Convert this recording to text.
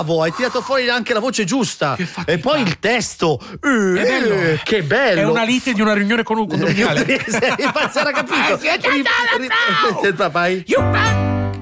bravo, hai tirato fuori anche la voce giusta. E poi il testo. bello. Che bello. È una lite di una riunione condominiale. Si era capito. You